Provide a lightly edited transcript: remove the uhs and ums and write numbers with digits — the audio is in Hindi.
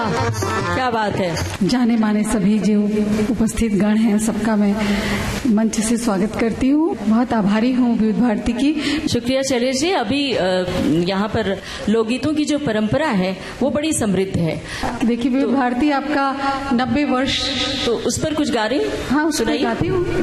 क्या बात है। जाने माने सभी जो उपस्थित गण हैं सबका मैं मंच से स्वागत करती हूँ। बहुत आभारी हूँ विविध भारती की। शुक्रिया शैलेश जी। अभी यहाँ पर लोकगीतों की जो परंपरा है वो बड़ी समृद्ध है। देखिए विविध भारती आपका 90 वर्ष, तो उस पर कुछ गा रही? हाँ, उस पर गाती हूँ।